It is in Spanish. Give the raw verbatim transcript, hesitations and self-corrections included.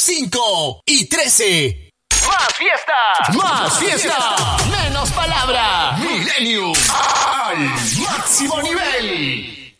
cinco y trece. ¡Más fiesta! ¡Más fiesta! ¡Menos palabra! ¡Millennium al máximo nivel!